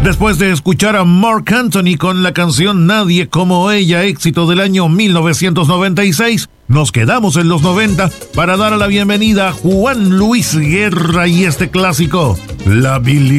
Después de escuchar a Marc Anthony con la canción Nadie como ella, éxito del año 1996, nos quedamos en los 90 para dar la bienvenida a Juan Luis Guerra y este clásico, La Bilirrubina.